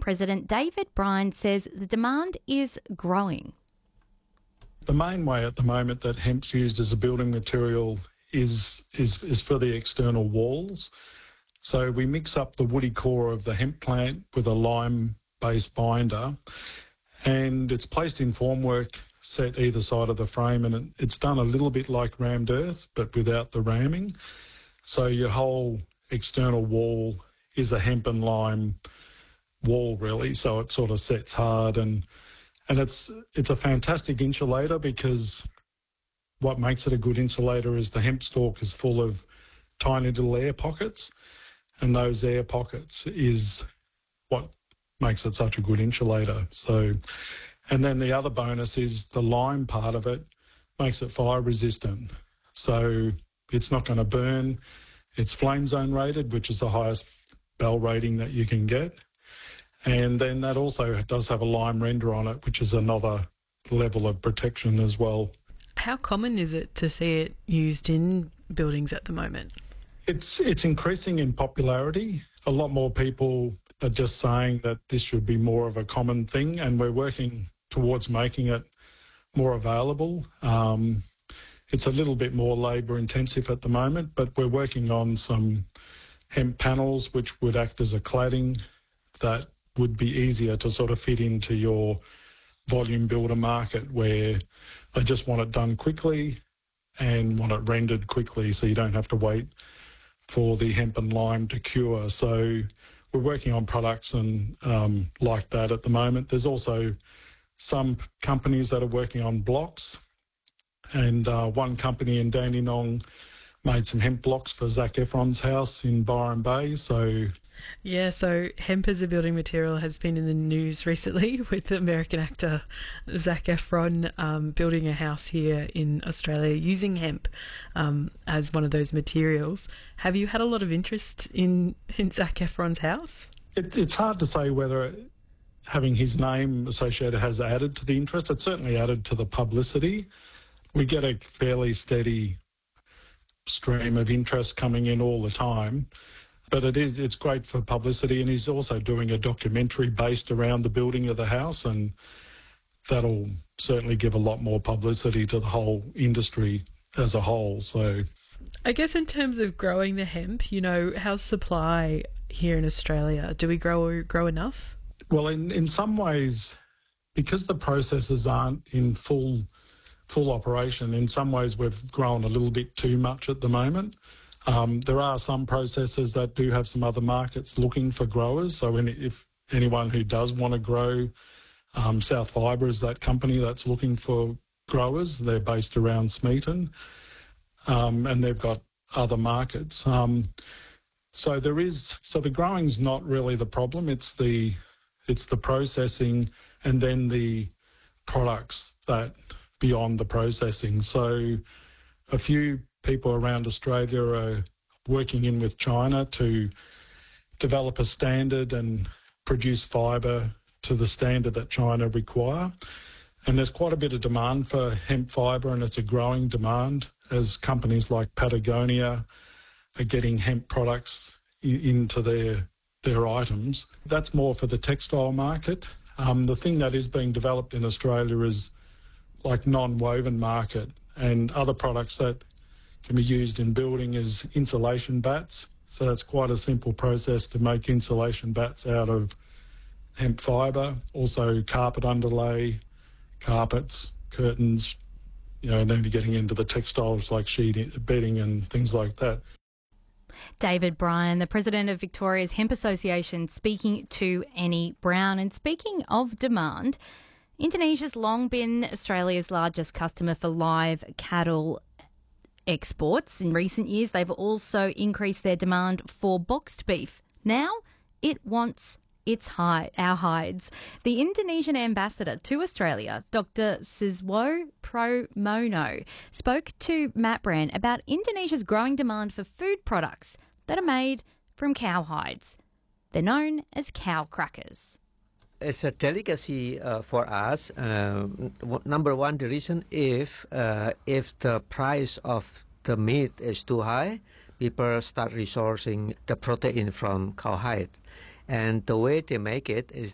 President David Bryan says the demand is growing. The main way at the moment that hemp's used as a building material is for the external walls. So we mix up the woody core of the hemp plant with a lime-based binder, and it's placed in formwork set either side of the frame, and it's done a little bit like rammed earth, but without the ramming. So your whole external wall is a hemp and lime wall, really, so it sort of sets hard, and it's a fantastic insulator, because what makes it a good insulator is the hemp stalk is full of tiny little air pockets, and those air pockets is what makes it such a good insulator. So, and then the other bonus is the lime part of it makes it fire resistant. So it's not going to burn. It's flame zone rated, which is the highest Bell rating that you can get. And then that also does have a lime render on it, which is another level of protection as well. How common is it to see it used in buildings at the moment? It's increasing in popularity. A lot more people are just saying that this should be more of a common thing, and we're working towards making it more available. It's a little bit more labour intensive at the moment, but we're working on some hemp panels which would act as a cladding that would be easier to sort of fit into your volume builder market, where they just want it done quickly and want it rendered quickly, so you don't have to wait for the hemp and lime to cure. So we're working on products and like that at the moment. There's also some companies that are working on blocks, and one company in Dandenong made some hemp blocks for Zac Efron's house in Byron Bay. So hemp as a building material has been in the news recently, with the American actor Zac Efron building a house here in Australia using hemp as one of those materials. Have you had a lot of interest in Zac Efron's house? It's hard to say whether having his name associated has added to the interest. It's certainly added to the publicity. We get a fairly steady stream of interest coming in all the time. But it's great for publicity, and he's also doing a documentary based around the building of the house, and that'll certainly give a lot more publicity to the whole industry as a whole. So, I guess in terms of growing the hemp, how's supply here in Australia? Do we grow enough? Well, in some ways, because the processes aren't in full operation, in some ways we've grown a little bit too much at the moment. There are some processors that do have some other markets looking for growers. So if anyone who does want to grow, South Fibre is that company that's looking for growers. They're based around Smeaton, and they've got other markets. So the growing's not really the problem. It's the processing, and then the products that beyond the processing. So a few people around Australia are working in with China to develop a standard and produce fibre to the standard that China require. And there's quite a bit of demand for hemp fibre, and it's a growing demand as companies like Patagonia are getting hemp products into their items. That's more for the textile market. The thing that is being developed in Australia is like non-woven market, and other products that can be used in building is insulation bats. So it's quite a simple process to make insulation bats out of hemp fibre. Also carpet underlay, carpets, curtains, and then you're getting into the textiles like sheeting, bedding and things like that. David Bryan, the president of Victoria's Hemp Association, speaking to Annie Brown. And speaking of demand, Indonesia's long been Australia's largest customer for live cattle exports. In recent years, they've also increased their demand for boxed beef. Now it wants our hides. The Indonesian ambassador to Australia, Dr. Siswo Pramono, spoke to Matt Brand about Indonesia's growing demand for food products that are made from cow hides. They're known as cow crackers. It's a delicacy for us. Number one, the reason if the price of the meat is too high, people start resourcing the protein from cowhide. And the way they make it is